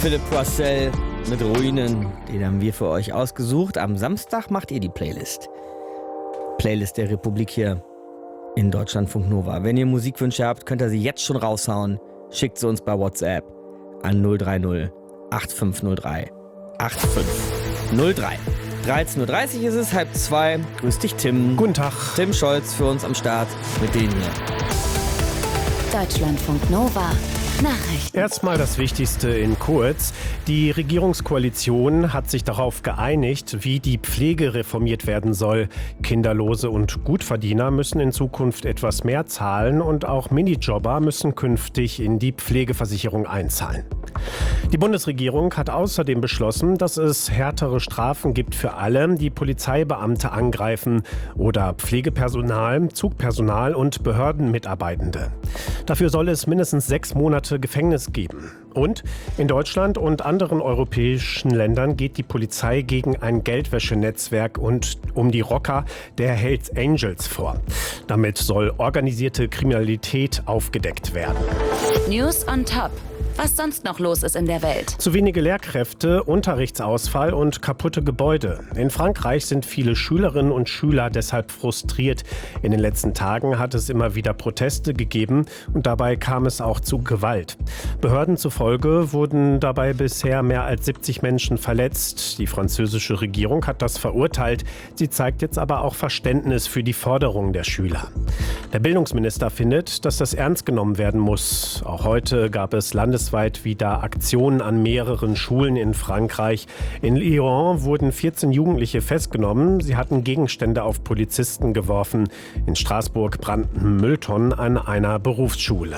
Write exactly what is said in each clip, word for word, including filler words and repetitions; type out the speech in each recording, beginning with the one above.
Philipp Poissel mit Ruinen, den haben wir für euch ausgesucht. Am Samstag macht ihr die Playlist. Playlist der Republik hier in Deutschlandfunk Nova. Wenn ihr Musikwünsche habt, könnt ihr sie jetzt schon raushauen. Schickt sie uns bei WhatsApp an null drei null acht fünf null drei acht fünf null drei. dreizehn Uhr dreißig ist es, halb zwei. Grüß dich, Tim. Guten Tag. Tim Scholz für uns am Start mit denen hier. Deutschlandfunk Nova. Nachrichten. Erstmal das Wichtigste in kurz. Die Regierungskoalition hat sich darauf geeinigt, wie die Pflege reformiert werden soll. Kinderlose und Gutverdiener müssen in Zukunft etwas mehr zahlen und auch Minijobber müssen künftig in die Pflegeversicherung einzahlen. Die Bundesregierung hat außerdem beschlossen, dass es härtere Strafen gibt für alle, die Polizeibeamte angreifen oder Pflegepersonal, Zugpersonal und Behördenmitarbeitende. Dafür soll es mindestens sechs Monate Gefängnis geben. Und in Deutschland und anderen europäischen Ländern geht die Polizei gegen ein Geldwäschenetzwerk und um die Rocker der Hells Angels vor. Damit soll organisierte Kriminalität aufgedeckt werden. News on Top. Was sonst noch los ist in der Welt. Zu wenige Lehrkräfte, Unterrichtsausfall und kaputte Gebäude. In Frankreich sind viele Schülerinnen und Schüler deshalb frustriert. In den letzten Tagen hat es immer wieder Proteste gegeben und dabei kam es auch zu Gewalt. Behörden zufolge wurden dabei bisher mehr als siebzig Menschen verletzt. Die französische Regierung hat das verurteilt. Sie zeigt jetzt aber auch Verständnis für die Forderungen der Schüler. Der Bildungsminister findet, dass das ernst genommen werden muss. Auch heute gab es Landes Landesweit wieder Aktionen an mehreren Schulen in Frankreich. In Lyon wurden vierzehn Jugendliche festgenommen. Sie hatten Gegenstände auf Polizisten geworfen. In Straßburg brannten Mülltonnen an einer Berufsschule.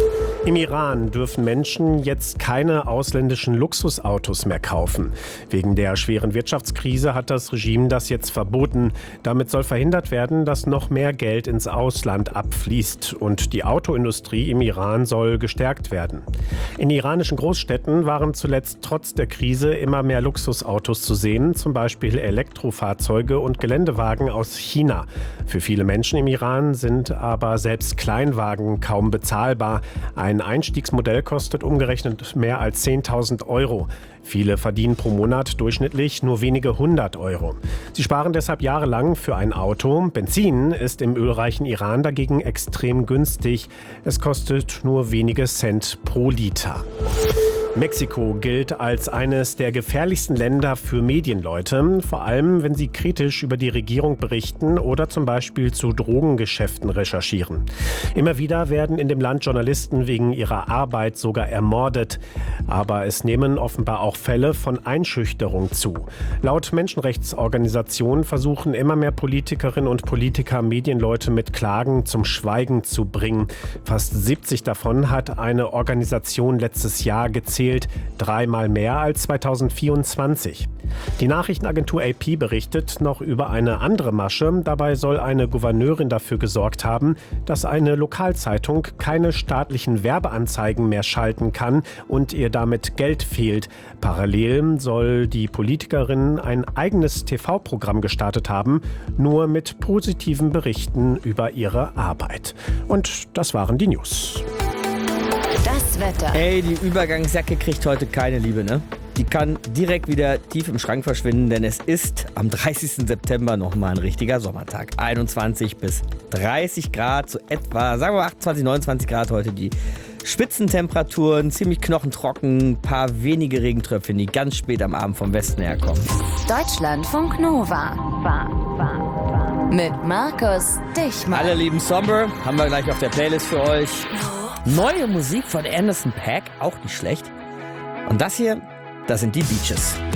Im Iran dürfen Menschen jetzt keine ausländischen Luxusautos mehr kaufen. Wegen der schweren Wirtschaftskrise hat das Regime das jetzt verboten. Damit soll verhindert werden, dass noch mehr Geld ins Ausland abfließt. Und die Autoindustrie im Iran soll gestärkt werden. In iranischen Großstädten waren zuletzt trotz der Krise immer mehr Luxusautos zu sehen, zum Beispiel Elektrofahrzeuge und Geländewagen aus China. Für viele Menschen im Iran sind aber selbst Kleinwagen kaum bezahlbar. Ein Einstiegsmodell kostet umgerechnet mehr als zehntausend Euro. Viele verdienen pro Monat durchschnittlich nur wenige hundert Euro. Sie sparen deshalb jahrelang für ein Auto. Benzin ist im ölreichen Iran dagegen extrem günstig. Es kostet nur wenige Cent pro Liter. Mexiko gilt als eines der gefährlichsten Länder für Medienleute, vor allem wenn sie kritisch über die Regierung berichten oder zum Beispiel zu Drogengeschäften recherchieren. Immer wieder werden in dem Land Journalisten wegen ihrer Arbeit sogar ermordet. Aber es nehmen offenbar auch Fälle von Einschüchterung zu. Laut Menschenrechtsorganisationen versuchen immer mehr Politikerinnen und Politiker, Medienleute mit Klagen zum Schweigen zu bringen. Fast siebzig davon hat eine Organisation letztes Jahr gezählt. Dreimal mehr als zweitausendvierundzwanzig. Die Nachrichtenagentur A P berichtet noch über eine andere Masche. Dabei soll eine Gouverneurin dafür gesorgt haben, dass eine Lokalzeitung keine staatlichen Werbeanzeigen mehr schalten kann und ihr damit Geld fehlt. Parallel soll die Politikerin ein eigenes T V-Programm gestartet haben, nur mit positiven Berichten über ihre Arbeit. Und das waren die News. Das Wetter. Ey, die Übergangsjacke kriegt heute keine Liebe, ne? Die kann direkt wieder tief im Schrank verschwinden, denn es ist am dreißigsten September nochmal ein richtiger Sommertag. einundzwanzig bis dreißig Grad, so etwa, sagen wir achtundzwanzig, neunundzwanzig Grad heute die Spitzentemperaturen, ziemlich knochentrocken, ein paar wenige Regentröpfchen, die ganz spät am Abend vom Westen herkommen. Deutschlandfunk Nova. Mit Markus Dichmann. Alle lieben Somber, haben wir gleich auf der Playlist für euch. Neue Musik von Anderson .Paak, auch nicht schlecht. Und das hier, das sind die Beaches.